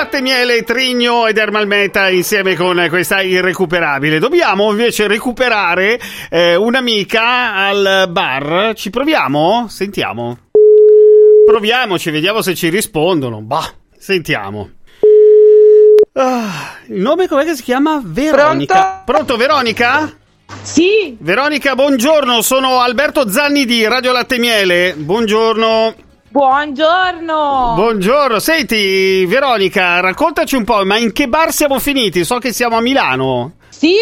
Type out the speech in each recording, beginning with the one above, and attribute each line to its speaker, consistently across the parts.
Speaker 1: Latte Miele, Trigno ed Ermalmeta insieme con questa Irrecuperabile. Dobbiamo invece recuperare un'amica al bar. Ci proviamo? Sentiamo. Proviamoci, vediamo se ci rispondono. Sentiamo. Il nome com'è che si chiama? Veronica. Pronto Veronica?
Speaker 2: Sì.
Speaker 1: Veronica, buongiorno, sono Alberto Zanni di Radio Latte Miele. Buongiorno. Buongiorno. Senti Veronica, raccontaci un po', ma in che bar siamo finiti? So che siamo a Milano.
Speaker 2: Sì,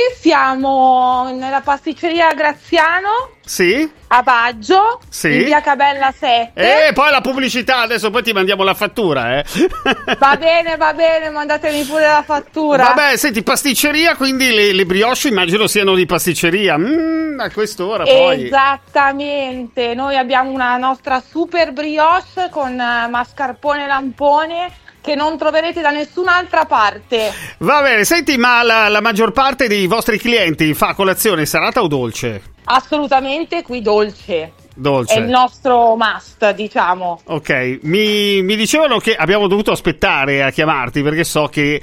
Speaker 2: siamo nella pasticceria Graziano.
Speaker 1: Sì.
Speaker 2: A Baggio.
Speaker 1: Sì.
Speaker 2: In via Cabella 7.
Speaker 1: E poi la pubblicità, adesso poi ti mandiamo la fattura,
Speaker 2: Va bene, mandatemi pure la fattura.
Speaker 1: Vabbè, senti, pasticceria, quindi le brioche immagino siano di pasticceria. A quest'ora poi.
Speaker 2: Esattamente, noi abbiamo una nostra super brioche con mascarpone lampone che non troverete da nessun'altra parte.
Speaker 1: Va bene, senti, ma la maggior parte dei vostri clienti fa colazione salata o dolce?
Speaker 2: Assolutamente, qui dolce. È il nostro must, diciamo.
Speaker 1: Ok, mi dicevano che abbiamo dovuto aspettare a chiamarti perché so che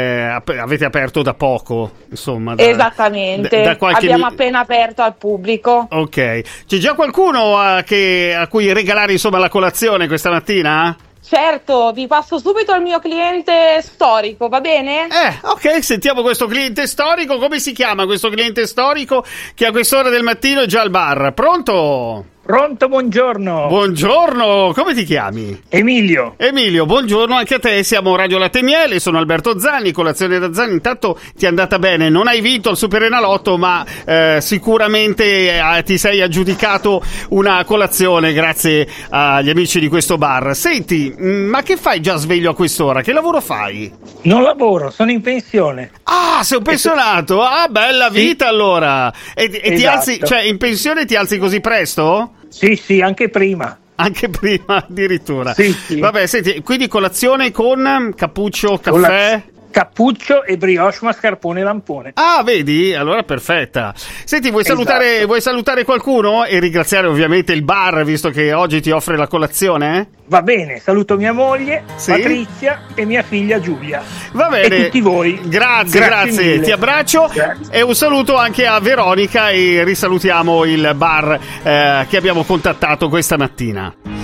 Speaker 1: avete aperto da poco, insomma.
Speaker 2: Esattamente, abbiamo appena aperto al pubblico.
Speaker 1: Ok, c'è già qualcuno a cui regalare insomma la colazione questa mattina?
Speaker 2: Certo, vi passo subito il mio cliente storico, va bene?
Speaker 1: Ok, sentiamo questo cliente storico. Come si chiama questo cliente storico che a quest'ora del mattino è già al bar? Pronto?
Speaker 3: Pronto, buongiorno.
Speaker 1: Buongiorno, come ti chiami?
Speaker 3: Emilio,
Speaker 1: buongiorno anche a te, siamo Radio Latte Miele, sono Alberto Zanni, colazione da Zanni. Intanto ti è andata bene, non hai vinto il Super Enalotto, ma sicuramente ti sei aggiudicato una colazione grazie agli amici di questo bar. Senti, ma che fai già sveglio a quest'ora? Che lavoro fai?
Speaker 3: non lavoro, sono in pensione.
Speaker 1: Ah, sei un pensionato? Ah, bella vita, sì. Allora. E
Speaker 3: esatto.
Speaker 1: Ti alzi, cioè in pensione ti alzi così presto?
Speaker 3: Sì, anche prima.
Speaker 1: Anche prima, addirittura.
Speaker 3: Sì.
Speaker 1: Vabbè, senti, quindi colazione con cappuccio, caffè?
Speaker 3: Cappuccio e brioche, mascarpone e lampone.
Speaker 1: Ah, vedi? Allora perfetta. Senti, vuoi salutare qualcuno? E ringraziare ovviamente il bar, visto che oggi ti offre la colazione?
Speaker 3: Va bene, saluto mia moglie,
Speaker 1: sì?
Speaker 3: Patrizia, e mia figlia Giulia.
Speaker 1: Va bene.
Speaker 3: E tutti voi.
Speaker 1: Grazie. Ti abbraccio. Grazie. E un saluto anche a Veronica e risalutiamo il bar che abbiamo contattato questa mattina.